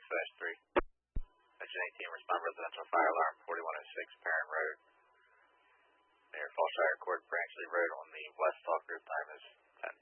3. Section 18, respond residential fire alarm, 4106 Parent Road, near Fallshire Court, Branchley Road on the West Talk Group. Time is